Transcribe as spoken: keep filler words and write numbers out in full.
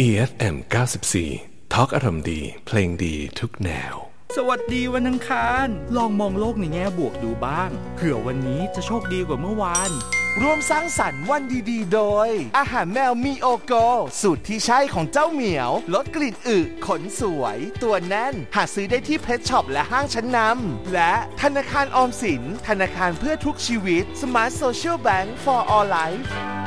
อี เอฟ เอ็ม เก้าสิบสี่ ทอล์กอารมณ์ดีเพลงดีทุกแนวสวัสดีวันอังคารลองมองโลกในแง่บวกดูบ้างเผื่อวันนี้จะโชคดีกว่าเมื่อวานร่วมสร้างสรรค์วันดีๆโดยอาหารแมวมีโอโกสูตรที่ใช่ของเจ้าเหมียวลดกลิ่นอึขนสวยตัวแน่นหาซื้อได้ที่เพชช็อปและห้างชั้นนำและธนาคารออมสินธนาคารเพื่อทุกชีวิต Smart Social Bank for All Life